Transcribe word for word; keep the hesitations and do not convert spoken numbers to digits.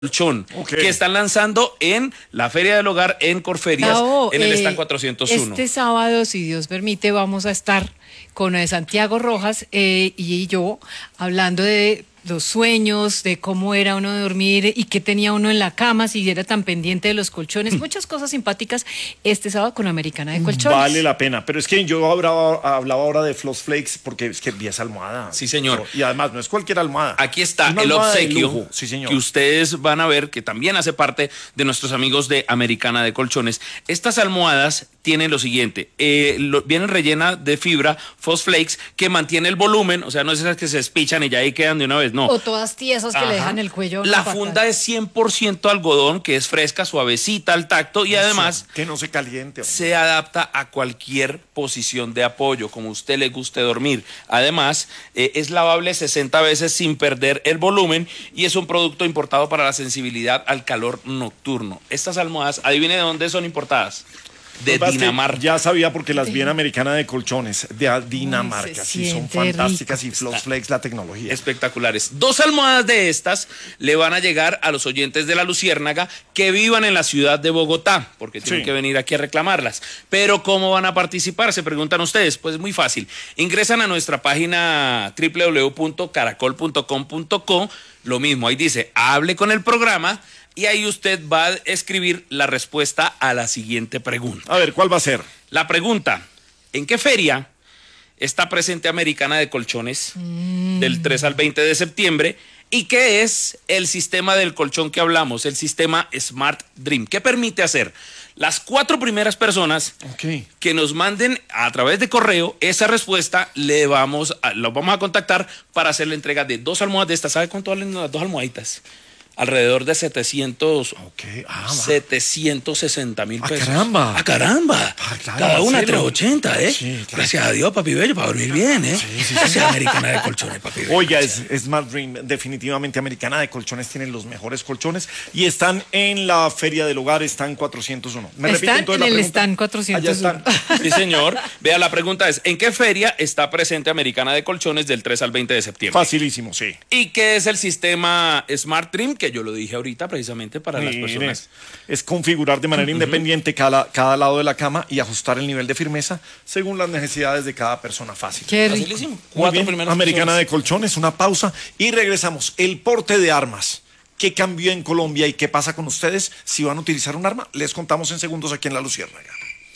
colchón, Okay. que están lanzando en la Feria del Hogar en Corferias, Gabo, en el eh, stand cuatrocientos uno. Este sábado, si Dios permite, vamos a estar con eh, Santiago Rojas eh, y yo hablando de los sueños, de cómo era uno de dormir y qué tenía uno en la cama, si era tan pendiente de los colchones, muchas cosas simpáticas este sábado con Americana de Colchones. Vale la pena, pero es que yo hablaba, hablaba ahora de Floss Flakes porque es que vi esa almohada. Sí, señor. Y además no es cualquier almohada. Aquí está Una el almohada de obsequio lujo. Sí, señor. que ustedes van a ver que también hace parte de nuestros amigos de Americana de Colchones. Estas almohadas tienen lo siguiente, eh, lo, vienen rellenas de fibra Floss Flakes que mantiene el volumen, o sea, no es esas que se despichan y ya ahí quedan de una vez, no. O todas tiesas que Ajá. le dejan el cuello. La fatal. funda es cien por ciento algodón, que es fresca, suavecita al tacto y Eso, además que no se caliente. se adapta a cualquier posición de apoyo, como a usted le guste dormir. Además, eh, es lavable sesenta veces sin perder el volumen y es un producto importado para la sensibilidad al calor nocturno. Estas almohadas, adivine de dónde son importadas. De Lo que pasa es que Dinamarca. Ya sabía porque las vi en Americana de Colchones, de Dinamarca. se Sí, son siente fantásticas rico. y Floss Flakes, la tecnología. Espectaculares. Dos almohadas de estas le van a llegar a los oyentes de La Luciérnaga que vivan en la ciudad de Bogotá, porque tienen Sí. que venir aquí a reclamarlas. Pero ¿cómo van a participar? Se preguntan ustedes. Pues muy fácil. Ingresan a nuestra página doble u doble u doble u punto caracol punto com punto co. Lo mismo, ahí dice, hable con el programa. Y ahí usted va a escribir la respuesta a la siguiente pregunta. A ver, ¿cuál va a ser? La pregunta, ¿en qué feria está presente Americana de Colchones del tres al veinte de septiembre? ¿Y qué es el sistema del colchón que hablamos? El sistema Smart Dream. ¿Qué permite hacer? Las cuatro primeras personas Ok. que nos manden a través de correo esa respuesta, le vamos a, los vamos a contactar para hacer la entrega de dos almohadas de estas. ¿Sabe cuánto valen las dos almohaditas? Alrededor de setecientos, Ok. Ah, va. setecientos sesenta mil ¡Ah, pesos. caramba! ¡Ah, caramba! Ah, claro, Cada una Marcelo. trescientos ochenta, ¿eh? Sí, claro. Gracias a Dios, papi bello, para dormir bien, ¿eh? Sí, sí, Gracias a Americana de Colchones, papi bello. Oiga, es, es Smart Dream, definitivamente Americana de Colchones tienen los mejores colchones y están en la Feria del Hogar, están cuatrocientos uno. ¿Me repiten Están entonces en la el pregunta? stand cuatrocientos uno. Allá están. Sí, señor. Vea, la pregunta es, ¿en qué feria está presente Americana de Colchones del tres al veinte de septiembre? Facilísimo, sí. ¿Y qué es el sistema Smart Dream? Que yo lo dije ahorita precisamente para las Mire, personas. es configurar de manera independiente cada, cada lado de la cama y ajustar el nivel de firmeza según las necesidades de cada persona. Fácil. Qué rico. Facilísimo. Muy Cuatro bien, primeras Americana personas. de Colchones, una pausa y regresamos. El porte de armas. ¿Qué cambió en Colombia y qué pasa con ustedes? Si van a utilizar un arma, les contamos en segundos aquí en La Luciérnaga.